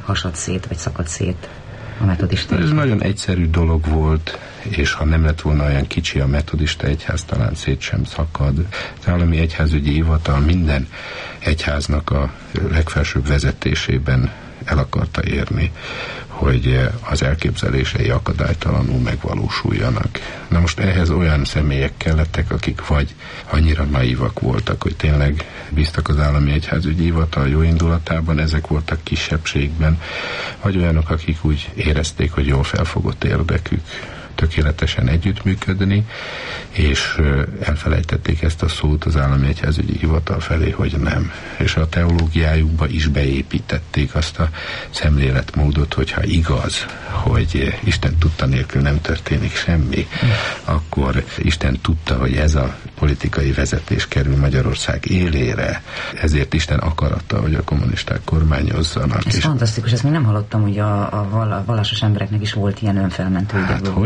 hasad szét, vagy szakad szét a metodista egyház? Ez nagyon egyszerű dolog volt, és ha nem lett volna olyan kicsi a metodista egyház, talán szét sem szakad. Az állami egyházügyi hivatal minden egyháznak a legfelsőbb vezetésében el akarta érni, hogy az elképzelései akadálytalanul megvalósuljanak. Na most ehhez olyan személyek kellettek, akik vagy annyira naívak voltak, hogy tényleg bíztak az állami egyházügyi hivatal jó indulatában, ezek voltak kisebbségben, vagy olyanok, akik úgy érezték, hogy jól felfogott érdekük tökéletesen együttműködni, és elfelejtették ezt a szót az állami egyházügyi hivatal felé, hogy nem. És a teológiájukba is beépítették azt a szemléletmódot, hogyha igaz, hogy Isten tudta nélkül nem történik semmi, akkor Isten tudta, hogy ez a politikai vezetés kerül Magyarország élére, ezért Isten akarata, hogy a kommunisták kormányozzanak. Ez fantasztikus, ezt még nem hallottam, hogy a vallásos embereknek is volt ilyen önfelmentő.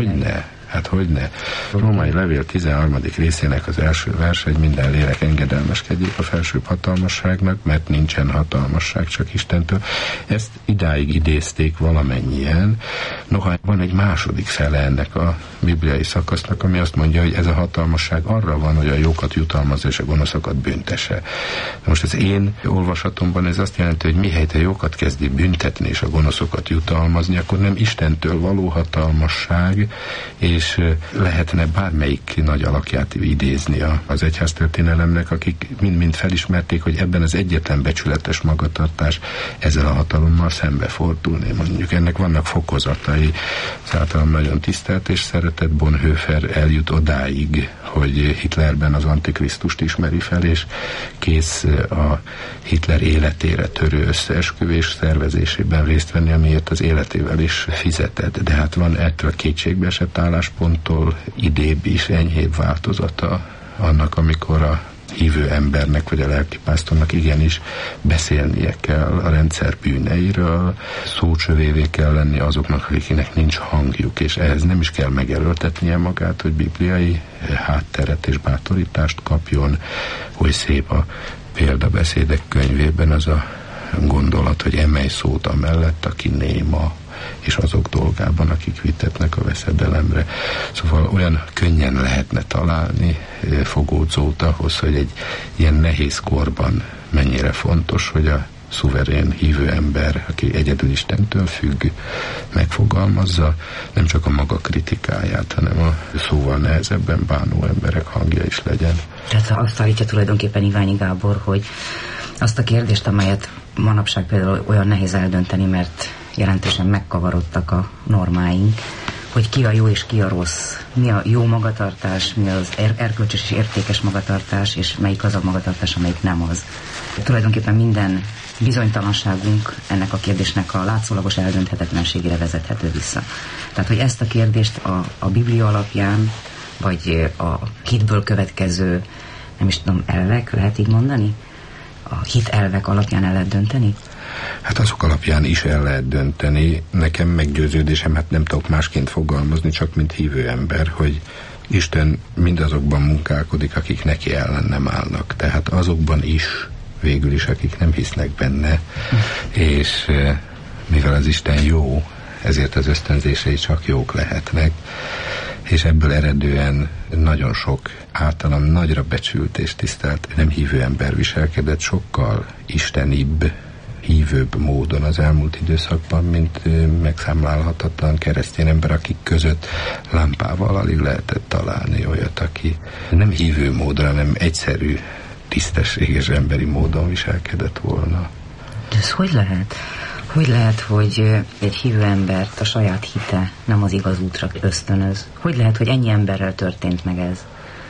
Hát hogyne. A Római Levél 13. részének az első vers, hogy minden lélek engedelmeskedjék a felsőbb hatalmasságnak, mert nincsen hatalmasság, csak Istentől. Ezt idáig idézték valamennyien. Noha van egy második fele ennek a bibliai szakasznak, ami azt mondja, hogy ez a hatalmasság arra van, hogy a jókat jutalmazza és a gonoszokat büntesse. Most az én olvasatomban ez azt jelenti, hogy mihelyt a jókat kezdi büntetni és a gonoszokat jutalmazni, akkor nem Istentől való hatalmasság, és lehetne bármelyik nagy alakját idézni az egyháztörténelemnek, akik mind-mind felismerték, hogy ebben az egyetlen becsületes magatartás ezzel a hatalommal szembefordulni. Mondjuk ennek vannak fokozatai. Az általam nagyon tisztelt és szeretett Bonhoeffer eljut odáig, hogy Hitlerben az Antikrisztust ismeri fel, és kész a Hitler életére törő összeesküvés szervezésében részt venni, amiért az életével is fizetett. De hát van ettől a kétségbeesett állásponttól idébb is enyhébb változata annak, amikor a hívő embernek, vagy a lelkipásztornak igenis beszélnie kell a rendszer bűneiről, szócsövévé kell lenni azoknak, akiknek nincs hangjuk, és ehhez nem is kell megerőltetnie magát, hogy bibliai hátteret és bátorítást kapjon, hogy szép a példabeszédek könyvében az a gondolat, hogy emelj szót amellett, aki néma, és azok dolgában, akik vitetnek a veszedelemre. Szóval olyan könnyen lehetne találni fogódzót ahhoz, hogy egy ilyen nehéz korban mennyire fontos, hogy a szuverén hívő ember, aki egyedül Istentől függ, megfogalmazza nem csak a maga kritikáját, hanem a szóval nehezebben bánó emberek hangja is legyen. Tehát azt állítja tulajdonképpen Iványi Gábor, hogy azt a kérdést, amelyet manapság például olyan nehéz eldönteni, mert jelentősen megkavarodtak a normáink, hogy ki a jó és ki a rossz, mi a jó magatartás, mi az erkölcsös és értékes magatartás, és melyik az a magatartás, amelyik nem az. Tulajdonképpen minden bizonytalanságunk ennek a kérdésnek a látszólagos eldönthetetlenségére vezethető vissza. Tehát, hogy ezt a kérdést a Biblia alapján, vagy a hitből következő, nem is tudom, elvek, lehet így mondani? A hit elvek alapján el lehet dönteni? Hát azok alapján is el lehet dönteni. Nekem meggyőződésem, hát nem tudok másként fogalmazni, csak mint hívő ember, hogy Isten mindazokban munkálkodik, akik neki ellen nem állnak. Tehát azokban is, végül is, akik nem hisznek benne, és mivel az Isten jó, ezért az ösztönzései csak jók lehetnek, és ebből eredően nagyon sok általam nagyra becsült és tisztelt nem hívő ember viselkedett sokkal istenibb, hívőbb módon az elmúlt időszakban, mint megszámlálhatatlan keresztény ember, akik között lámpával alig lehetett találni olyat, aki nem hívő módon, hanem egyszerű, tisztességes emberi módon viselkedett volna. De ez hogy lehet? Hogy lehet, hogy egy hívő embert a saját hite nem az igaz útra ösztönöz? Hogy lehet, hogy ennyi emberrel történt meg ez?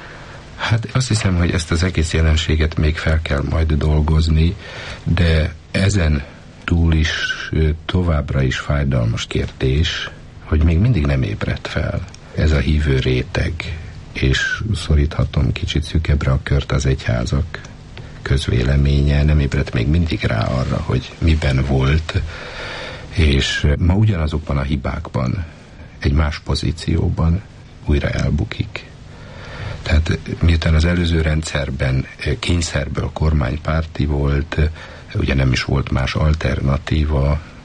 Hát azt hiszem, hogy ezt az egész jelenséget még fel kell majd dolgozni, de ezen túl is továbbra is fájdalmas kérdés, hogy még mindig nem ébredt fel ez a hívő réteg, és szoríthatom kicsit szűkebbre a kört, az egyházak közvéleménye nem ébredt még mindig rá arra, hogy miben volt, és ma ugyanazokban a hibákban, egy más pozícióban újra elbukik. Tehát miután az előző rendszerben kényszerből kormánypárti volt, ugye nem is volt más alternatíva,